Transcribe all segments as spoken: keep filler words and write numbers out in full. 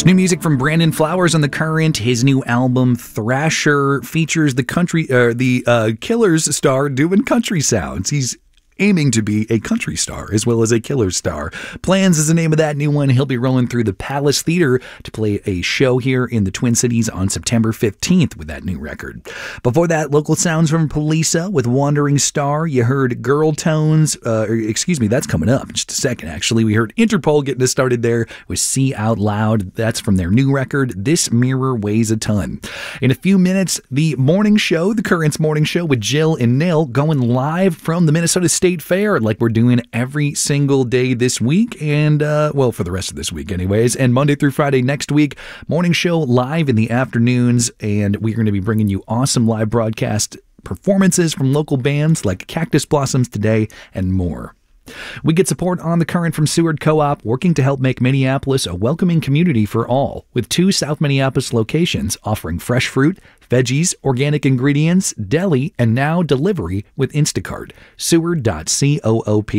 New music from Brandon Flowers on The Current. His new album Thrasher features the country, uh, the uh, Killers star doing country sounds. He's aiming to be a country star as well as a killer star. Plans is the name of that new one. He'll be rolling through the Palace Theater to play a show here in the Twin Cities on September fifteenth with that new record. Before that, local sounds from Polisa with Wandering Star. You heard Girl Tones, uh, or, excuse me, that's coming up in just a second, actually. We heard Interpol getting us started there with See Out Loud. That's from their new record, This Mirror Weighs a Ton. In a few minutes, the morning show, The Current's morning show with Jill and Nil, going live from the Minnesota State Fair like we're doing every single day this week and, uh, well, for the rest of this week anyways. And Monday through Friday next week, morning show live in the afternoons, and we're going to be bringing you awesome live broadcast performances from local bands like Cactus Blossoms today and more. We get support on The Current from Seward Co-op, working to help make Minneapolis a welcoming community for all, with two South Minneapolis locations offering fresh fruit, veggies, organic ingredients, deli, and now delivery with Instacart. Seward dot coop.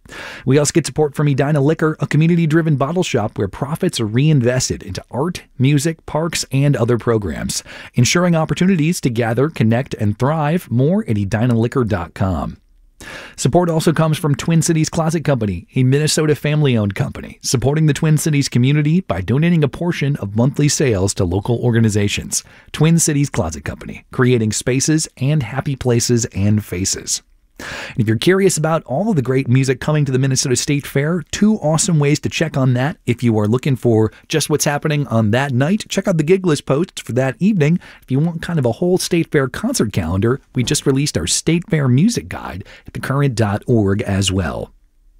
We also get support from Edina Liquor, a community-driven bottle shop where profits are reinvested into art, music, parks, and other programs, ensuring opportunities to gather, connect, and thrive. More at edina liquor dot com. Support also comes from Twin Cities Closet Company, a Minnesota family-owned company, supporting the Twin Cities community by donating a portion of monthly sales to local organizations. Twin Cities Closet Company, creating spaces and happy places and faces. And if you're curious about all of the great music coming to the Minnesota State Fair, two awesome ways to check on that. If you are looking for just what's happening on that night, check out the gig list posts for that evening. If you want kind of a whole State Fair concert calendar, we just released our State Fair music guide at the current dot org as well.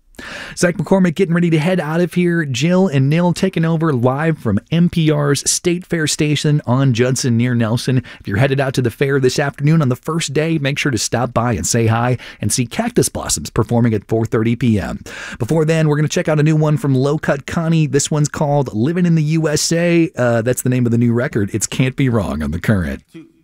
Zach McCormick getting ready to head out of here. Jill and Nil taking over live from N P R's State Fair station on Judson near Nelson. If you're headed out to the fair this afternoon on the first day, make sure to stop by and say hi and see Cactus Blossoms performing at four thirty p.m. Before then, we're going to check out a new one from Low Cut Connie. This one's called Living in the U S A. Uh, that's the name of the new record. It's Can't Be Wrong on The Current.